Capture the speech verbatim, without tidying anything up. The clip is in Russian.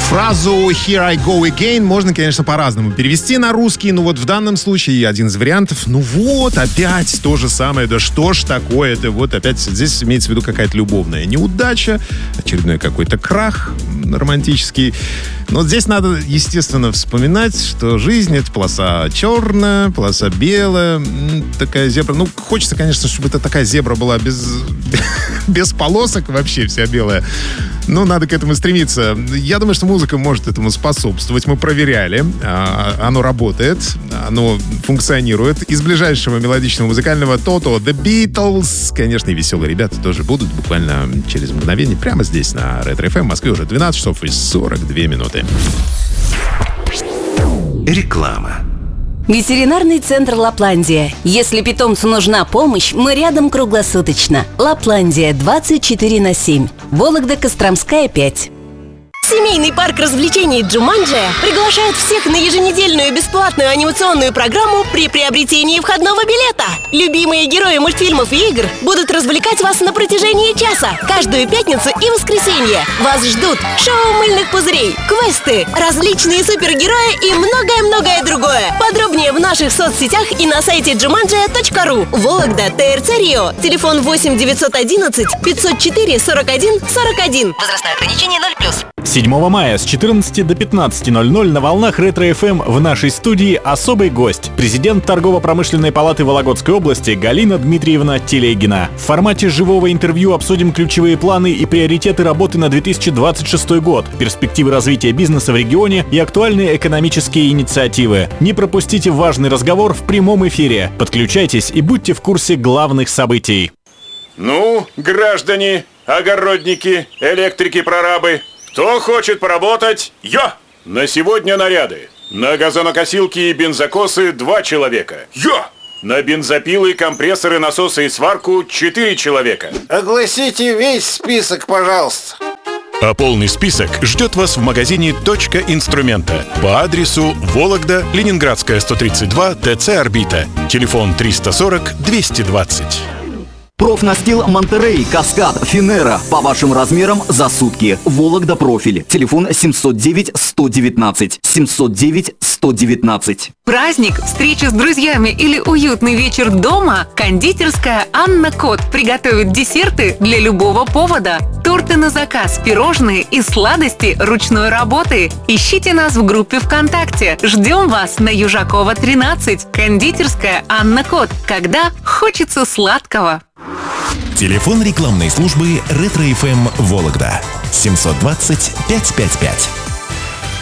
Фразу «Here I go again» можно, конечно, по-разному перевести на русский, но вот в данном случае один из вариантов, ну вот, опять то же самое, да что ж такое-то, вот опять здесь имеется в виду какая-то любовная неудача, очередной какой-то крах романтический. Но здесь надо, естественно, вспоминать, что жизнь — это полоса черная, полоса белая, такая зебра. Ну, хочется, конечно, чтобы это такая зебра была без, без полосок вообще, вся белая. Но надо к этому стремиться. Я думаю, что музыка может этому способствовать. Мы проверяли. Оно работает, оно функционирует. Из ближайшего мелодичного музыкального Toto The Beatles. Конечно, и веселые ребята тоже будут буквально через мгновение. Прямо здесь, на Ретро эф эм. В Москве уже двенадцать часов и сорок две минуты. Реклама. Ветеринарный центр «Лапландия». Если питомцу нужна помощь, мы рядом круглосуточно. «Лапландия» двадцать четыре на семь. Вологда, Костромская, пять. Семейный парк развлечений «Джуманджи» приглашает всех на еженедельную бесплатную анимационную программу при приобретении входного билета. Любимые герои мультфильмов и игр будут развлекать вас на протяжении часа, каждую пятницу и воскресенье. Вас ждут шоу мыльных пузырей, квесты, различные супергерои и многое-многое другое. Подробнее в наших соцсетях и на сайте джуманджи точка ру. Вологда, ТРЦ Рио. Телефон восемь девятьсот одиннадцать пятьсот четыре сорок один сорок один. Возрастное ограничение ноль плюс. седьмого мая с четырнадцати до пятнадцати ноль-ноль на волнах Ретро эф эм в нашей студии особый гость. Президент Торгово-промышленной палаты Вологодской области Галина Дмитриевна Телегина. В формате живого интервью обсудим ключевые планы и приоритеты работы на две тысячи двадцать шестой год, перспективы развития бизнеса в регионе и актуальные экономические инициативы. Не пропустите важный разговор в прямом эфире. Подключайтесь и будьте в курсе главных событий. Ну, граждане, огородники, электрики-прорабы, кто хочет поработать? Я! На сегодня наряды. На газонокосилки и бензокосы два человека. Я! На бензопилы, компрессоры, насосы и сварку четыре человека. Огласите весь список, пожалуйста. А полный список ждет вас в магазине «Точка инструмента» по адресу Вологда, Ленинградская, сто тридцать два, ТЦ «Орбита». Телефон триста сорок двести двадцать. Профнастил Монтерей, Каскад, Финера. По вашим размерам за сутки. Вологда профиль. Телефон семьсот девять сто девятнадцать. семьсот девять сто девятнадцать. Праздник, встреча с друзьями или уютный вечер дома? Кондитерская Анна Кот приготовит десерты для любого повода. Торты на заказ, пирожные и сладости ручной работы. Ищите нас в группе ВКонтакте. Ждем вас на Южакова, тринадцать. Кондитерская Анна Кот. Когда хочется сладкого. Телефон рекламной службы Ретро эф эм Вологда семьсот двадцать пятьсот пятьдесят пять.